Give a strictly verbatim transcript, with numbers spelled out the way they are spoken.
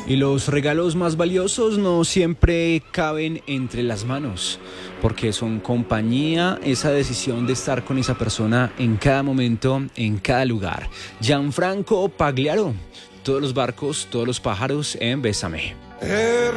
Y los regalos más valiosos no siempre caben entre las manos, porque son compañía, esa decisión de estar con esa persona en cada momento, en cada lugar. Gianfranco Pagliaro, todos los barcos, todos los pájaros en Bésame.